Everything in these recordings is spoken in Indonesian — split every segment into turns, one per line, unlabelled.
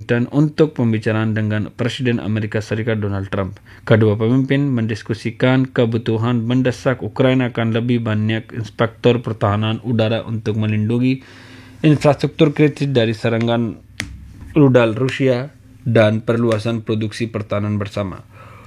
Washington untuk pembicaraan dengan Presiden Amerika Serikat Donald Trump. Kedua pemimpin mendiskusikan kebutuhan mendesak Ukraina akan lebih banyak inspektor pertahanan udara untuk melindungi infrastruktur kritis dari serangan rudal Rusia dan perluasan produksi pertahanan bersama.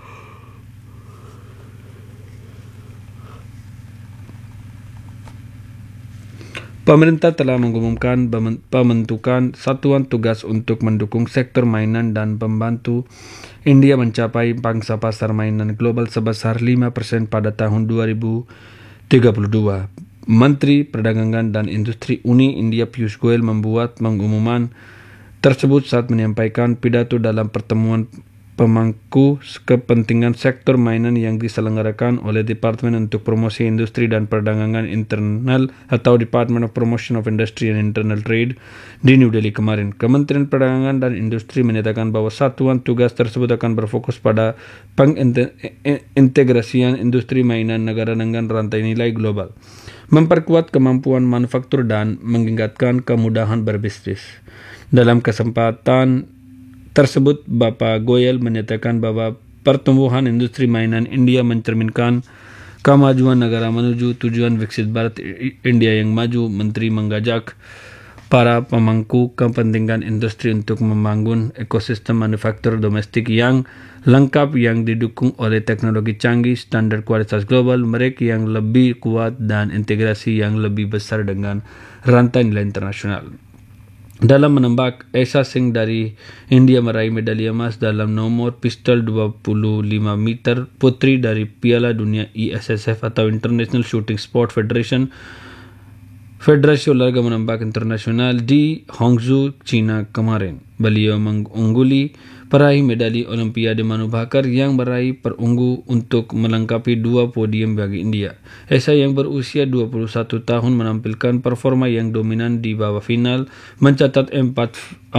Pemerintah telah mengumumkan pembentukan satuan tugas untuk mendukung sektor mainan dan membantu India mencapai pangsa pasar mainan global sebesar 5% pada tahun 2032. Menteri Perdagangan dan Industri Uni India Piyush Goyal membuat pengumuman tersebut saat menyampaikan pidato dalam pertemuan pemangku kepentingan sektor mainan yang diselenggarakan oleh Departemen untuk Promosi Industri dan Perdagangan Internal atau Department of Promotion of Industry and Internal Trade di New Delhi kemarin. Kementerian Perdagangan dan Industri menyatakan bahwa satuan tugas tersebut akan berfokus pada pengintegrasian industri mainan negara dengan rantai nilai global, memperkuat kemampuan manufaktur dan meningkatkan kemudahan berbisnis. Dalam kesempatan tersebut, Bapak Goyal menyatakan bahwa pertumbuhan industri mainan India mencerminkan kemajuan negara menuju tujuan Viksit Bharat India yang maju. Menteri mengajak para pemangku kepentingan industri untuk membangun ekosistem manufaktur domestik yang lengkap yang didukung oleh teknologi canggih, standar kualitas global, mereka yang lebih kuat dan integrasi yang lebih besar dengan rantai nilai internasional. Dalam menembak, Esa Singh dari India meraih medali emas dalam nomor pistol 25 meter putri dari Piala Dunia ISSF atau International Shooting Sport Federation, Federasi Olahraga Menembak Internasional di Hangzhou, China kemarin. Beliau mengungguli peraih medali Olimpiade Manu Bhaker yang meraih perunggu untuk melengkapi 2 podium bagi India. Esa yang berusia 21 tahun menampilkan performa yang dominan di babak final, mencatat 40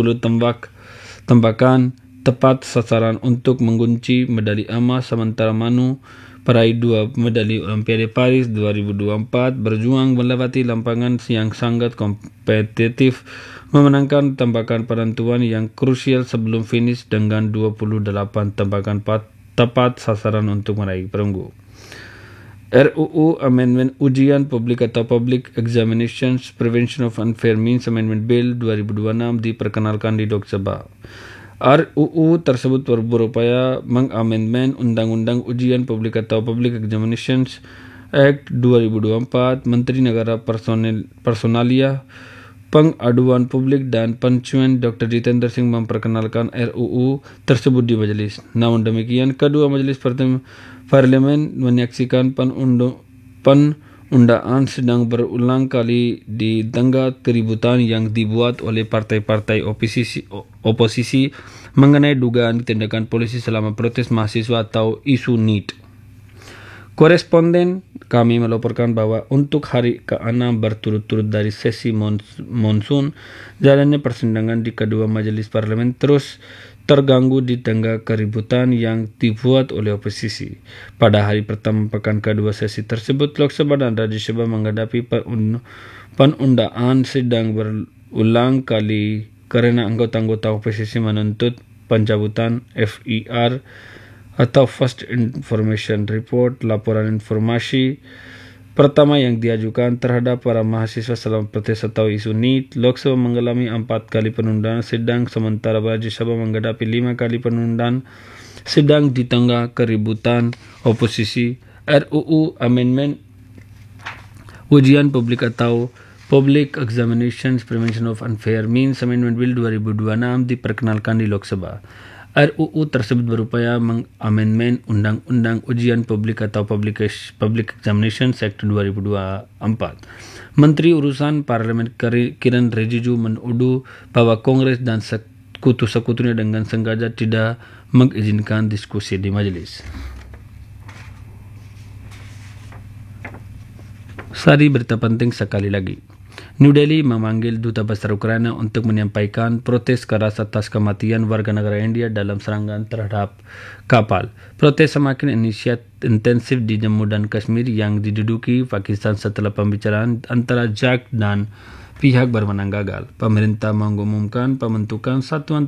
tembakan tepat sasaran untuk mengunci medali emas, sementara Manu peraih 2 medali Olimpiade Paris 2024 berjuang melewati lapangan yang sangat kompetitif, memenangkan tembakan penentuan yang krusial sebelum finish dengan 28 tembakan tepat sasaran untuk meraih perunggu. RUU Amendment Ujian Publik atau Public Examinations Prevention of Unfair Means Amendment Bill 2026 diperkenalkan di Lok Sabha. RUU tersebut berupaya mengamendmen Undang-Undang Ujian Publik atau Public Examinations Act 2024, Menteri Negara Personalia, Pengaduan Publik dan Pencucian Dr. Jitendra Singh memperkenalkan RUU tersebut di majelis. Namun demikian, kedua majelis parlemen menyaksikan penundaan sedang berulang kali di tengah keributan yang dibuat oleh partai-partai oposisi mengenai dugaan tindakan polisi selama protes mahasiswa atau isu NEET. Koresponden kami melaporkan bahwa untuk hari ke-6 berturut-turut dari sesi monsun, jalannya persidangan di kedua majelis parlemen terus terganggu di tengah keributan yang dibuat oleh oposisi. Pada hari pertama pekan kedua sesi tersebut, Lok Sabha dan Rajya Sabha menghadapi penundaan sidang berulang kali karena anggota-anggota oposisi menuntut pencabutan FIR atau First Information Report, laporan informasi pertama yang diajukan terhadap para mahasiswa selama protes atau isu NEET. Lok Sabha mengalami 4 kali penundaan sidang, sementara Rajya Sabha menghadapi 5 kali penundaan sidang di tengah keributan oposisi. RUU Amendment Ujian Publik atau Public Examinations Prevention of Unfair Means Amendment Bill 2026 diperkenalkan di Lok Sabha. RUU tersebut berupaya mengamendmen Undang-Undang Ujian Publik atau Public Examination Act 2024. Menteri Urusan Parlemen Kiren Rijiju menuduh bahwa Kongres dan sekutu-sekutunya dengan sengaja tidak mengizinkan diskusi di majelis. Sari berita penting sekali lagi. New Delhi memanggil Duta Besar Ukraina untuk menyampaikan protes keras atas kematian warga negara India dalam serangan terhadap kapal. Protes semakin intensif di Jammu dan Kashmir yang diduduki Pakistan setelah pembicaraan antara JAC dan pihak berwenang gagal. Pemerintah mengumumkan pembentukan satuan